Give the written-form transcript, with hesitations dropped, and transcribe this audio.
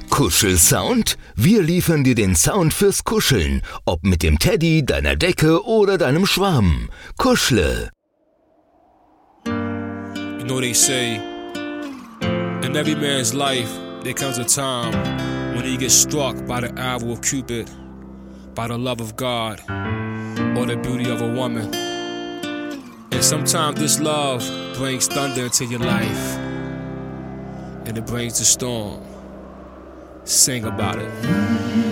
Kuschelsound? Wir liefern dir den Sound fürs Kuscheln. Ob mit dem Teddy, deiner Decke oder deinem Schwarm. Kuschle. You know they say, in every man's life, there comes a time when he gets struck by the arrow of Cupid, by the love of God, or the beauty of a woman. And sometimes this love brings thunder into your life, and it brings the storm. Sing about it.